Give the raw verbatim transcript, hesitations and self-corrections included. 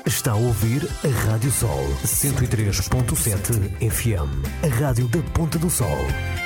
Está a ouvir a Rádio Sol cento e três ponto sete F M, a rádio da Ponta do Sol.